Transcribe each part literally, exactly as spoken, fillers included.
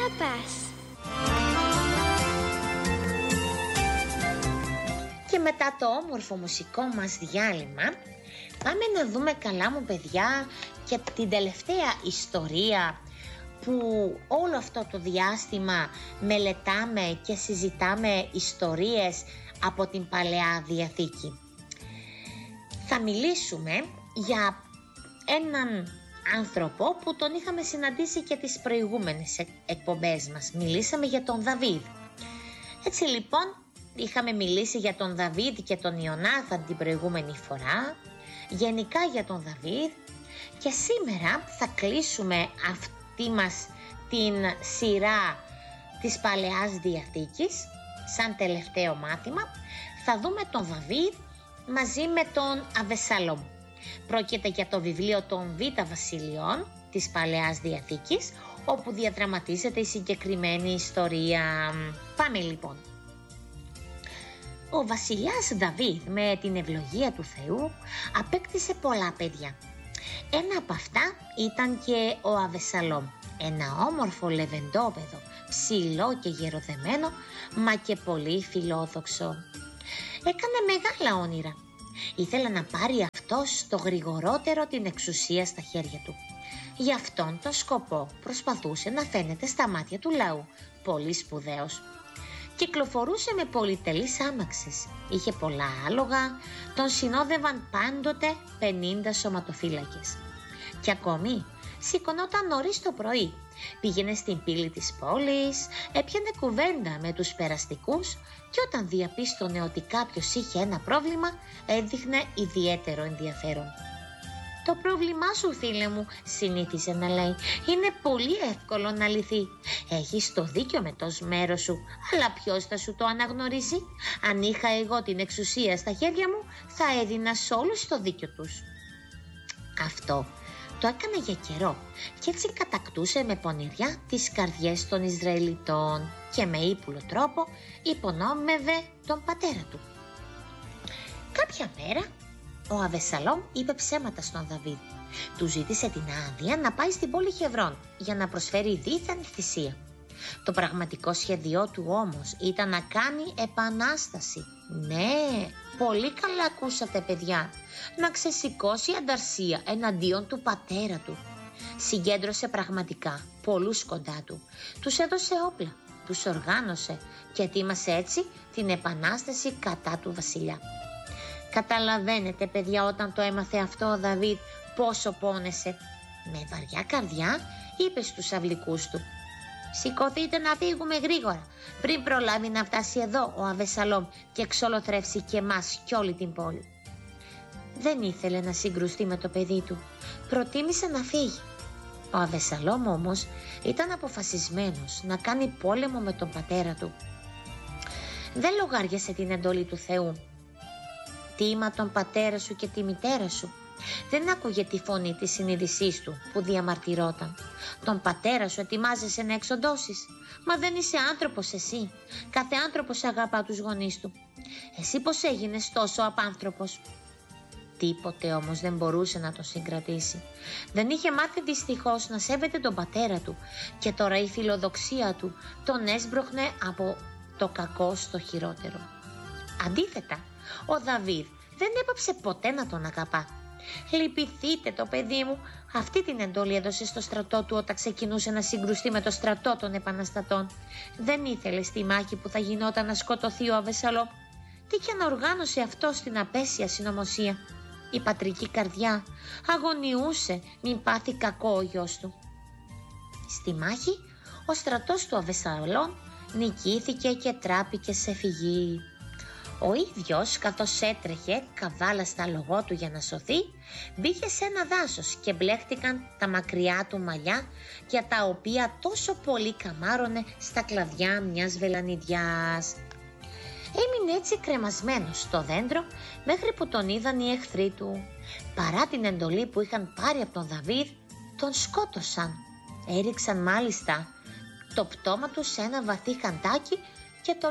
πας. Και μετά το όμορφο μουσικό μας διάλειμμα πάμε να δούμε, καλά μου παιδιά, και την τελευταία ιστορία που όλο αυτό το διάστημα μελετάμε και συζητάμε ιστορίες από την Παλαιά Διαθήκη. Θα μιλήσουμε για έναν άνθρωπο που τον είχαμε συναντήσει και τις προηγούμενες εκπομπές μας. Μιλήσαμε για τον Δαβίδ. Έτσι λοιπόν είχαμε μιλήσει για τον Δαβίδ και τον Ιωνάθαν την προηγούμενη φορά, γενικά για τον Δαβίδ, και σήμερα θα κλείσουμε αυτή μας την σειρά της Παλαιάς Διαθήκης. Σαν τελευταίο μάθημα θα δούμε τον Δαβίδ μαζί με τον Αβεσσαλόμ. Πρόκειται για το βιβλίο των Β' Βασιλειών της Παλαιάς Διαθήκης, όπου διαδραματίζεται η συγκεκριμένη ιστορία. Πάμε λοιπόν. Ο βασιλιάς Δαβίδ, με την ευλογία του Θεού, απέκτησε πολλά παιδιά. Ένα από αυτά ήταν και ο Αβεσσαλόμ, ένα όμορφο λεβεντόπεδο, ψηλό και γεροδεμένο, μα και πολύ φιλόδοξο. Έκανε μεγάλα όνειρα. Ήθελε να πάρει αυτός το γρηγορότερο την εξουσία στα χέρια του. Γι' αυτόν τον σκοπό προσπαθούσε να φαίνεται στα μάτια του λαού πολύ σπουδαίος. Κυκλοφορούσε με πολυτελείς άμαξες, είχε πολλά άλογα, τον συνόδευαν πάντοτε πενήντα σωματοφύλακες. Και ακόμη σηκωνόταν νωρίς το πρωί, πήγαινε στην πύλη της πόλης, έπιανε κουβέντα με τους περαστικούς και όταν διαπίστωνε ότι κάποιος είχε ένα πρόβλημα, έδειχνε ιδιαίτερο ενδιαφέρον. «Το πρόβλημά σου, φίλε μου», συνήθιζε να λέει, «είναι πολύ εύκολο να λυθεί. Έχεις το δίκιο με το μέρος σου, αλλά ποιος θα σου το αναγνωρίσει? Αν είχα εγώ την εξουσία στα χέρια μου, θα έδινα σε όλους το δίκιο τους». Αυτό το έκανε για καιρό και έτσι κατακτούσε με πονηριά τις καρδιές των Ισραηλιτών και με ύπουλο τρόπο υπονόμευε τον πατέρα του. Κάποια μέρα ο Αβεσσαλόμ είπε ψέματα στον Δαβίδ. Του ζήτησε την άδεια να πάει στην πόλη Χεβρών για να προσφέρει δίθεν θυσία. Το πραγματικό σχέδιό του όμως ήταν να κάνει επανάσταση. Ναι, πολύ καλά ακούσατε παιδιά. Να ξεσηκώσει ανταρσία εναντίον του πατέρα του. Συγκέντρωσε πραγματικά πολλούς κοντά του. Τους έδωσε όπλα, τους οργάνωσε και ετοίμασε έτσι την επανάσταση κατά του βασιλιά. Καταλαβαίνετε παιδιά, όταν το έμαθε αυτό ο Δαβίδ πόσο πόνεσε. Με βαριά καρδιά είπε στους αυλικούς του, «Σηκωθείτε να φύγουμε γρήγορα, πριν προλάβει να φτάσει εδώ ο Αβεσσαλόμ και εξολοθρεύσει και εμάς κι όλη την πόλη». Δεν ήθελε να συγκρουστεί με το παιδί του, προτίμησε να φύγει. Ο Αβεσσαλόμ όμως ήταν αποφασισμένος να κάνει πόλεμο με τον πατέρα του. Δεν λογάριασε την εντολή του Θεού. «Τίμα τον πατέρα σου και τη μητέρα σου». Δεν άκουγε τη φωνή της συνείδησής του που διαμαρτυρόταν. «Τον πατέρα σου ετοιμάζεσαι να εξοντώσεις? Μα δεν είσαι άνθρωπος εσύ. Κάθε άνθρωπος αγαπά τους γονείς του. Εσύ πως έγινες τόσο απάνθρωπος?» Τίποτε όμως δεν μπορούσε να τον συγκρατήσει. Δεν είχε μάθει δυστυχώς να σέβεται τον πατέρα του και τώρα η φιλοδοξία του τον έσπροχνε από το κακό στο χειρότερο. Αντίθετα, ο Δαβίδ δεν έπαψε ποτέ να τον αγαπά. «Λυπηθείτε το παιδί μου», αυτή την εντολή έδωσε στο στρατό του όταν ξεκινούσε να συγκρουστεί με το στρατό των επαναστατών. Δεν ήθελε στη μάχη που θα γινόταν να σκοτωθεί ο Αβεσσαλόμ. Τι κι αν οργάνωσε αυτό στην απέσια συνωμοσία. Η πατρική καρδιά αγωνιούσε μην πάθει κακό ο γιος του. Στη μάχη ο στρατός του Αβεσσαλόμ νικήθηκε και τράπηκε σε φυγή. Ο ίδιος, καθώς έτρεχε καβάλα στα λογό του για να σωθεί, μπήκε σε ένα δάσος και μπλέχτηκαν τα μακριά του μαλλιά, για τα οποία τόσο πολύ καμάρωνε στα κλαδιά μιας βελανιδιάς. Έμεινε έτσι κρεμασμένος στο δέντρο μέχρι που τον είδαν οι εχθροί του. Παρά την εντολή που είχαν πάρει από τον Δαβίδ, τον σκότωσαν. Έριξαν μάλιστα το πτώμα του σε ένα βαθύ χαντάκι και το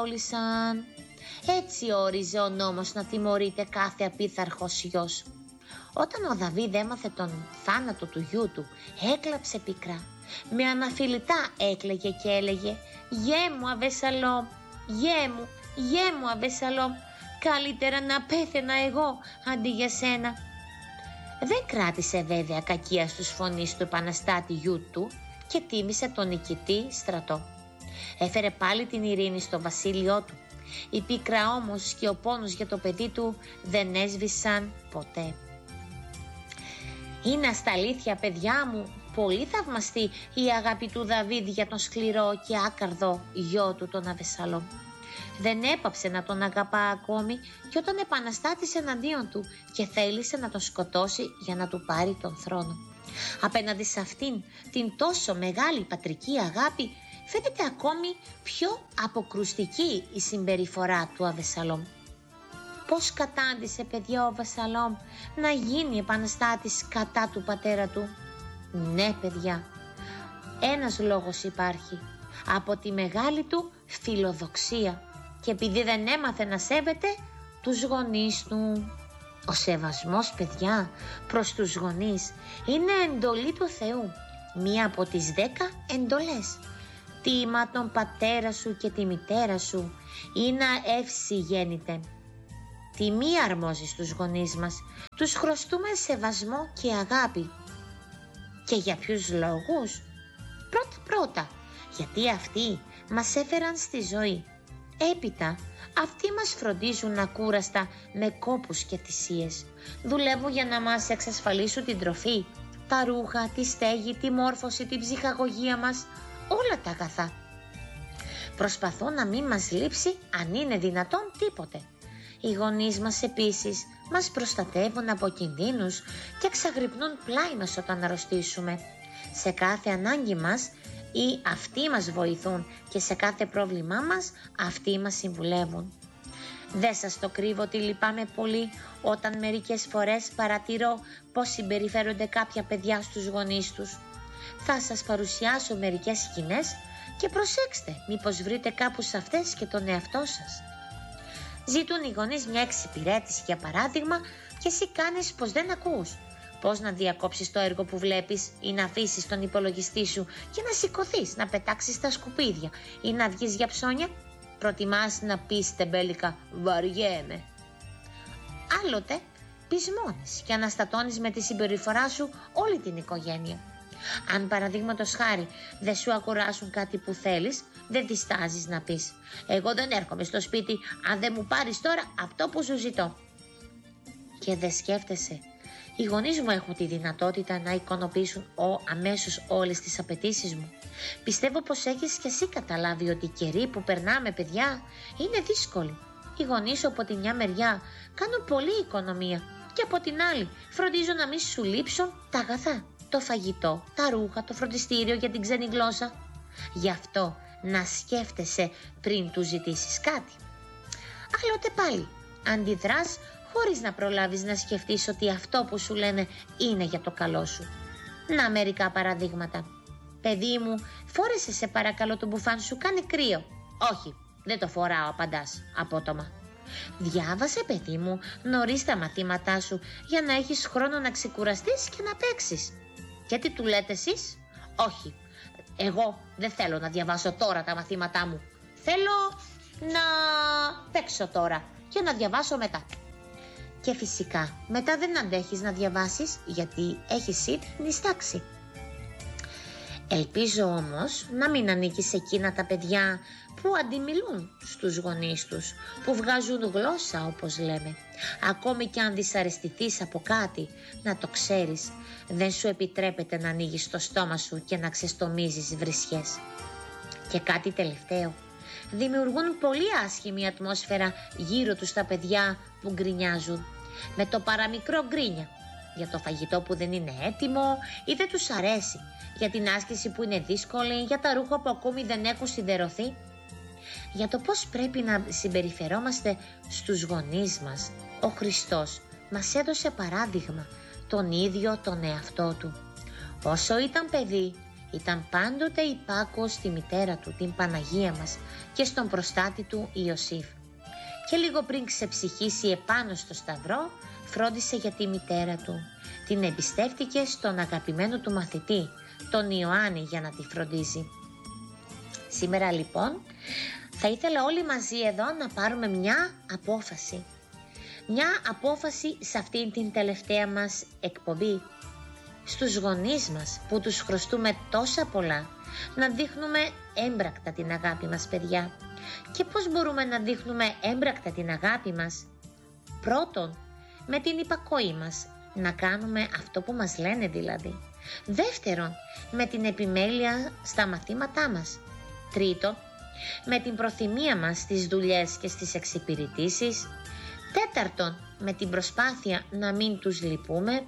λιθοβόλησαν. Έτσι όριζε ο νόμος να τιμωρείται κάθε απίθαρχος γιος. Όταν ο Δαβίδ έμαθε τον θάνατο του γιού του, έκλαψε πικρά. Με αναφιλητά έκλαιγε και έλεγε «Γιέ μου Αβεσσαλόμ, γιέ μου, γιέ μου Αβεσσαλόμ, καλύτερα να πέθαινα εγώ αντί για σένα». Δεν κράτησε βέβαια κακία στους φωνείς του επαναστάτη γιού του και τίμησε τον νικητή στρατό. Έφερε πάλι την ειρήνη στο βασίλειό του. Η πίκρα όμως και ο πόνος για το παιδί του δεν έσβησαν ποτέ. Είναι στα αλήθεια, παιδιά μου, πολύ θαυμαστή η αγάπη του Δαβίδ για τον σκληρό και άκαρδο γιο του τον Αβεσσαλόμ. Δεν έπαψε να τον αγαπά ακόμη και όταν επαναστάτησε εναντίον του και θέλησε να τον σκοτώσει για να του πάρει τον θρόνο. Απέναντι σε αυτήν την τόσο μεγάλη πατρική αγάπη φαίνεται ακόμη πιο αποκρουστική η συμπεριφορά του Αβεσσαλόμ. Πώς κατάντησε, παιδιά, ο Αβεσσαλόμ να γίνει επαναστάτης κατά του πατέρα του? Ναι, παιδιά, ένας λόγος υπάρχει: από τη μεγάλη του φιλοδοξία και επειδή δεν έμαθε να σέβεται τους γονείς του. Ο σεβασμός, παιδιά, προς τους γονείς είναι εντολή του Θεού, μία από τις δέκα εντολές. Τίμα τον πατέρα σου και τη μητέρα σου, ή να ευσυγέννητε. Τιμή αρμόζει στους γονείς μας, τους χρωστούμε σεβασμό και αγάπη. Και για ποιους λόγους? Πρώτα πρώτα, γιατί αυτοί μας έφεραν στη ζωή. Έπειτα, αυτοί μας φροντίζουν ακούραστα με κόπους και θυσίες. Δουλεύουν για να μας εξασφαλίσουν την τροφή, τα ρούχα, τη στέγη, τη μόρφωση, την ψυχαγωγία μας, όλα τα αγαθά. Προσπαθούν να μην μας λείψει, αν είναι δυνατόν, τίποτε. Οι γονείς μας επίσης μας προστατεύουν από κινδύνους και εξαγρυπνούν πλάι μας όταν αρρωστήσουμε. Σε κάθε ανάγκη μας ή αυτοί μας βοηθούν και σε κάθε πρόβλημά μας αυτοί μας συμβουλεύουν. Δεν σας το κρύβω ότι λυπάμαι πολύ όταν μερικές φορές παρατηρώ πώς συμπεριφέρονται κάποια παιδιά στους γονείς τους. Θα σας παρουσιάσω μερικές σκηνές και προσέξτε μήπως βρείτε κάπου σε αυτές και τον εαυτό σας. Ζητούν οι γονείς μια εξυπηρέτηση, για παράδειγμα, και εσύ κάνεις πως δεν ακούς. Πώς να διακόψεις το έργο που βλέπεις ή να αφήσεις τον υπολογιστή σου και να σηκωθείς, να πετάξεις τα σκουπίδια ή να βγεις για ψώνια? Προτιμάς να πεις τεμπέλικα «βαριέμαι». Άλλοτε πεισμώνεις και αναστατώνεις με τη συμπεριφορά σου όλη την οικογένεια. Αν παραδείγματος χάρη δεν σου αγοράσουν κάτι που θέλεις, δεν διστάζεις να πεις «εγώ δεν έρχομαι στο σπίτι αν δεν μου πάρεις τώρα αυτό που σου ζητώ». Και δεν σκέφτεσαι, οι γονείς μου έχουν τη δυνατότητα να εικονοποιήσουν ο, αμέσως όλες τις απαιτήσεις μου. Πιστεύω πως έχεις και εσύ καταλάβει ότι οι καιροί που περνάμε, παιδιά, είναι δύσκολοι. Οι γονείς σου από τη μια μεριά κάνουν πολλή οικονομία και από την άλλη φροντίζουν να μην σου λείψουν τα αγαθά, το φαγητό, τα ρούχα, το φροντιστήριο για την ξένη γλώσσα. Γι' αυτό να σκέφτεσαι πριν του ζητήσεις κάτι. Άλλοτε πάλι αντιδράς χωρίς να προλάβεις να σκεφτείς ότι αυτό που σου λένε είναι για το καλό σου. Να μερικά παραδείγματα. «Παιδί μου, φόρεσε σε παρακαλώ το μπουφάν σου, κάνει κρύο». «Όχι, δεν το φοράω», απαντάς απότομα. «Διάβασε, παιδί μου, νωρίς τα μαθήματά σου για να έχεις χρόνο να ξεκουραστείς και να παίξεις». «Και τι του λέτε εσείς?» «Όχι, εγώ δεν θέλω να διαβάσω τώρα τα μαθήματά μου. Θέλω να παίξω τώρα και να διαβάσω μετά». Και φυσικά μετά δεν αντέχεις να διαβάσεις γιατί έχεις ήδη νηστάξει. Ελπίζω όμως να μην ανήκεις σε εκείνα τα παιδιά που αντιμιλούν στους γονείς τους, που βγάζουν γλώσσα όπως λέμε. Ακόμη και αν δυσαρεστηθείς από κάτι, να το ξέρεις, δεν σου επιτρέπεται να ανοίγεις το στόμα σου και να ξεστομίζεις βρισιές. Και κάτι τελευταίο, δημιουργούν πολύ άσχημη ατμόσφαιρα γύρω τους τα παιδιά που γκρινιάζουν. Με το παραμικρό γκρίνια για το φαγητό που δεν είναι έτοιμο ή δεν τους αρέσει, για την άσκηση που είναι δύσκολη, για τα ρούχα που ακόμη δεν έχουν σιδερωθεί. Για το πώς πρέπει να συμπεριφερόμαστε στους γονείς μας, ο Χριστός μας έδωσε παράδειγμα, τον ίδιο τον εαυτό του. Όσο ήταν παιδί, ήταν πάντοτε υπάκουος στη μητέρα του, την Παναγία μας, και στον προστάτη του Ιωσήφ. και λίγο πριν ξεψυχήσει επάνω στο σταυρό, φρόντισε για τη μητέρα του. Την εμπιστεύτηκε στον αγαπημένο του μαθητή, τον Ιωάννη, για να τη φροντίζει. Σήμερα λοιπόν θα ήθελα όλοι μαζί εδώ να πάρουμε μια απόφαση. Μια απόφαση σε αυτήν την τελευταία μας εκπομπή. Στους γονείς μας που τους χρωστούμε τόσα πολλά, να δείχνουμε έμπρακτα την αγάπη μας, παιδιά. Και πώς μπορούμε να δείχνουμε έμπρακτα την αγάπη μας? Πρώτον, με την υπακοή μας, να κάνουμε αυτό που μας λένε δηλαδή. Δεύτερον, με την επιμέλεια στα μαθήματά μας. Τρίτον, με την προθυμία μας στις δουλειές και στις εξυπηρετήσεις. Τέταρτον, με την προσπάθεια να μην τους λυπούμε.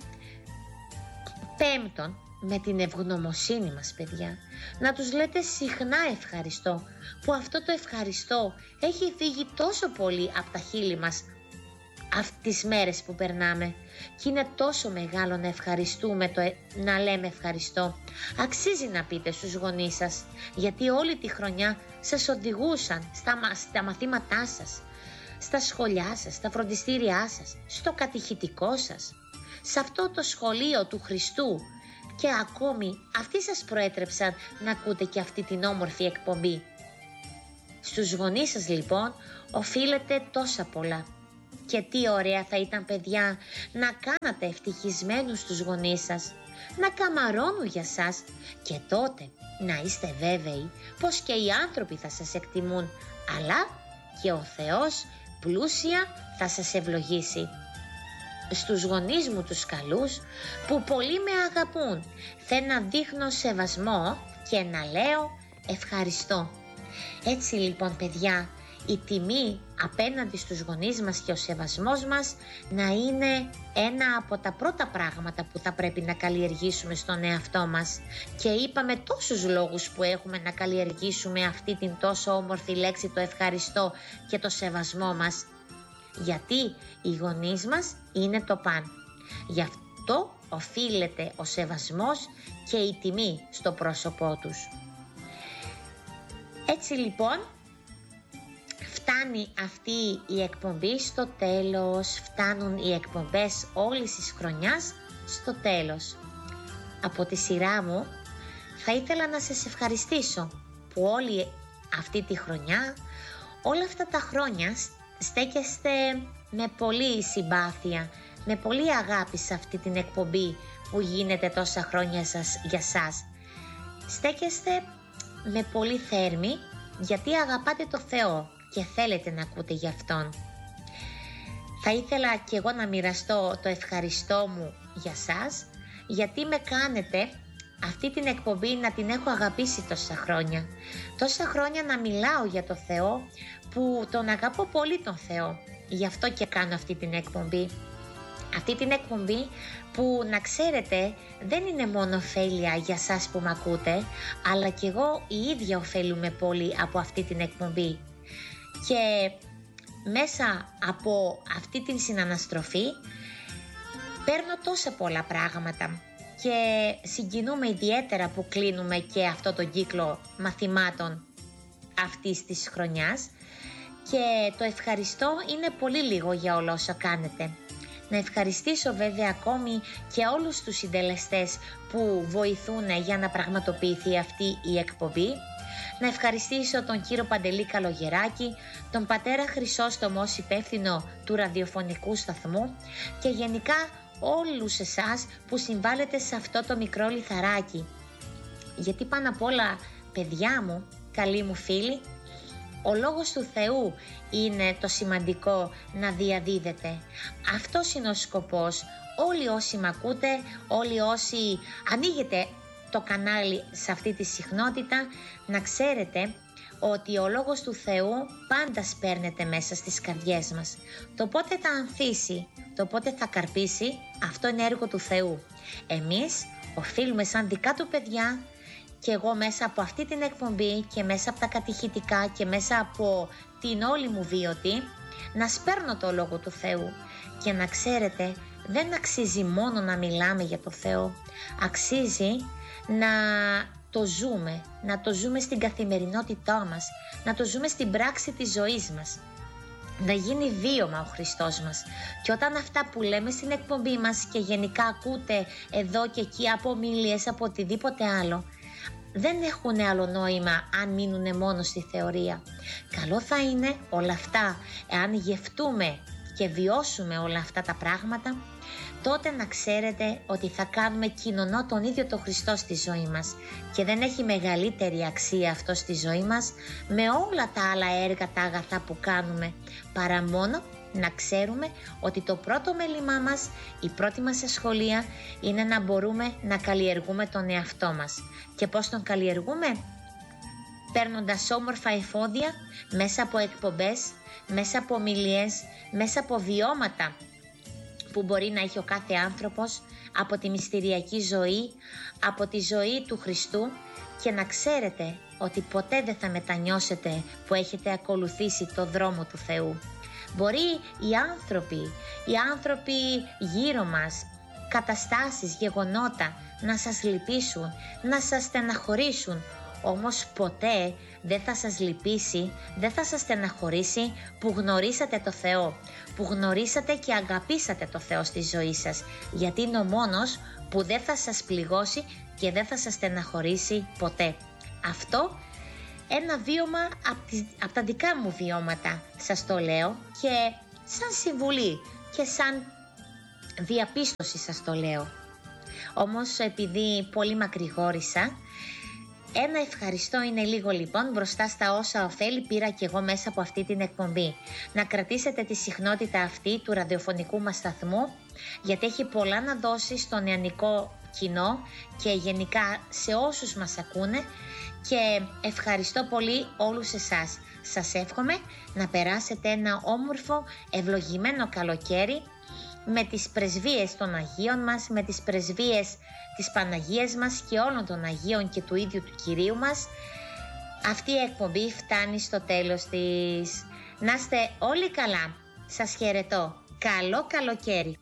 Πέμπτον, με την ευγνωμοσύνη μας, παιδιά. Να τους λέτε συχνά ευχαριστώ, που αυτό το ευχαριστώ έχει φύγει τόσο πολύ από τα χείλη μας αυτές τις μέρες που περνάμε. Και είναι τόσο μεγάλο να ευχαριστούμε, το, να λέμε ευχαριστώ. Αξίζει να πείτε στους γονείς σας, γιατί όλη τη χρονιά σας οδηγούσαν στα, στα μαθήματά σας, στα σχολιά σας, στα φροντιστήριά σας, στο κατηχητικό σας, σε αυτό το σχολείο του Χριστού, και ακόμη αυτοί σας προέτρεψαν να ακούτε και αυτή την όμορφη εκπομπή. Στους γονείς σας λοιπόν οφείλετε τόσα πολλά. Και τι ωραία θα ήταν, παιδιά, να κάνατε ευτυχισμένους τους γονείς σας, να καμαρώνουν για σας, και τότε να είστε βέβαιοι πως και οι άνθρωποι θα σας εκτιμούν, αλλά και ο Θεός πλούσια θα σας ευλογήσει. Στους γονείς μου τους καλούς, που πολύ με αγαπούν, θέλω να δείχνω σεβασμό και να λέω ευχαριστώ. Έτσι λοιπόν, παιδιά, η τιμή απέναντι στους γονείς μας και ο σεβασμός μας να είναι ένα από τα πρώτα πράγματα που θα πρέπει να καλλιεργήσουμε στον εαυτό μας. Και είπαμε τόσους λόγους που έχουμε να καλλιεργήσουμε αυτή την τόσο όμορφη λέξη, το ευχαριστώ και το σεβασμό μας. Γιατί οι γονείς μας είναι το παν. Γι' αυτό οφείλεται ο σεβασμός και η τιμή στο πρόσωπό τους. Έτσι λοιπόν, φτάνει αυτή η εκπομπή στο τέλος, φτάνουν οι εκπομπές όλης της χρονιάς στο τέλος. Από τη σειρά μου θα ήθελα να σας ευχαριστήσω που όλη αυτή τη χρονιά, όλα αυτά τα χρόνια στέκεστε με πολύ συμπάθεια, με πολύ αγάπη σε αυτή την εκπομπή που γίνεται τόσα χρόνια σας, για σας. Στέκεστε με πολύ θέρμη, γιατί αγαπάτε το Θεό και θέλετε να ακούτε γι' Αυτόν. Θα ήθελα και εγώ να μοιραστώ το ευχαριστώ μου για σας, γιατί με κάνετε αυτή την εκπομπή να την έχω αγαπήσει τόσα χρόνια. Τόσα χρόνια να μιλάω για το Θεό, που τον αγαπώ πολύ τον Θεό. Γι' αυτό και κάνω αυτή την εκπομπή. Αυτή την εκπομπή που, να ξέρετε, δεν είναι μόνο ωφέλεια για σας που μ' ακούτε, αλλά και εγώ η ίδια ωφέλουμε πολύ από αυτή την εκπομπή. Και μέσα από αυτή την συναναστροφή παίρνω τόσα πολλά πράγματα και συγκινούμε ιδιαίτερα που κλείνουμε και αυτό το κύκλο μαθημάτων αυτής της χρονιάς, και το ευχαριστώ είναι πολύ λίγο για όλα όσα κάνετε. Να ευχαριστήσω βέβαια ακόμη και όλους τους συντελεστές που βοηθούν για να πραγματοποιηθεί αυτή η εκπομπή. Να ευχαριστήσω τον κύριο Παντελή Καλογεράκη, τον πατέρα Χρυσόστομο ως υπεύθυνο του ραδιοφωνικού σταθμού, και γενικά όλους εσάς που συμβάλλετε σε αυτό το μικρό λιθαράκι. Γιατί πάνω απ' όλα, παιδιά μου, καλοί μου φίλοι, ο λόγος του Θεού είναι το σημαντικό να διαδίδεται. Αυτός είναι ο σκοπός. Όλοι όσοι μ' ακούτε, όλοι όσοι ανοίγετε το κανάλι σε αυτή τη συχνότητα, να ξέρετε ότι ο λόγος του Θεού πάντα σπέρνεται μέσα στις καρδιές μας. Το πότε θα ανθίσει, το πότε θα καρπίσει, αυτό είναι έργο του Θεού. Εμείς οφείλουμε σαν δικά του παιδιά, και εγώ μέσα από αυτή την εκπομπή και μέσα από τα κατηχητικά και μέσα από την όλη μου βίωτη, να σπέρνω το λόγο του Θεού. Και να ξέρετε, δεν αξίζει μόνο να μιλάμε για το Θεό, αξίζει να το ζούμε, να το ζούμε στην καθημερινότητά μας, να το ζούμε στην πράξη της ζωής μας. να γίνει βίωμα ο Χριστός μας. Και όταν αυτά που λέμε στην εκπομπή μας και γενικά ακούτε εδώ και εκεί από ομιλίες, από οτιδήποτε άλλο, δεν έχουν άλλο νόημα αν μείνουν μόνο στη θεωρία. Καλό θα είναι όλα αυτά, εάν γευτούμε και βιώσουμε όλα αυτά τα πράγματα, τότε να ξέρετε ότι θα κάνουμε κοινωνό τον ίδιο τον Χριστό στη ζωή μας, και δεν έχει μεγαλύτερη αξία αυτό στη ζωή μας με όλα τα άλλα έργα, τα αγαθά που κάνουμε, παρά μόνο να ξέρουμε ότι το πρώτο μέλημά μας, η πρώτη μας ασχολία είναι να μπορούμε να καλλιεργούμε τον εαυτό μας. Και πώς τον καλλιεργούμε? Παίρνοντας όμορφα εφόδια μέσα από εκπομπές, μέσα από ομιλίες, μέσα από βιώματα που μπορεί να έχει ο κάθε άνθρωπος, από τη μυστηριακή ζωή, από τη ζωή του Χριστού, και να ξέρετε ότι ποτέ δεν θα μετανιώσετε που έχετε ακολουθήσει το δρόμο του Θεού. Μπορεί οι άνθρωποι, οι άνθρωποι γύρω μας, καταστάσεις, γεγονότα να σας λυπήσουν, να σας στεναχωρήσουν, όμως ποτέ δεν θα σας λυπήσει, δεν θα σας στεναχωρήσει που γνωρίσατε το Θεό, που γνωρίσατε και αγαπήσατε το Θεό στη ζωή σας, γιατί είναι ο μόνος που δεν θα σας πληγώσει και δεν θα σας στεναχωρήσει ποτέ. Αυτό ένα βίωμα από, τις, από τα δικά μου βιώματα σας το λέω, και σαν συμβουλή και σαν διαπίστωση σας το λέω. Όμως επειδή πολύ μακρηγόρησα, ένα ευχαριστώ είναι λίγο λοιπόν μπροστά στα όσα ωφέλη πήρα και εγώ μέσα από αυτή την εκπομπή. Να κρατήσετε τη συχνότητα αυτή του ραδιοφωνικού μας σταθμού, γιατί έχει πολλά να δώσει στο νεανικό κοινό και γενικά σε όσους μας ακούνε, και ευχαριστώ πολύ όλους εσάς. Σας εύχομαι να περάσετε ένα όμορφο, ευλογημένο καλοκαίρι με τις πρεσβείες των Αγίων μας, με τις πρεσβείες της Παναγίας μας και όλων των Αγίων και του ίδιου του Κυρίου μας. Αυτή η εκπομπή φτάνει στο τέλος της. Να είστε όλοι καλά. Σας χαιρετώ. Καλό καλοκαίρι.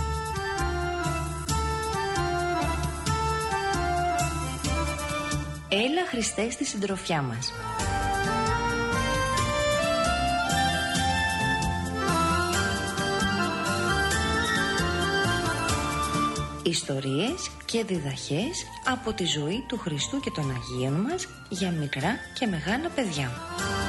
Έλα Χριστέ στη συντροφιά μας. Ιστορίες και διδαχές από τη ζωή του Χριστού και των Αγίων μας για μικρά και μεγάλα παιδιά.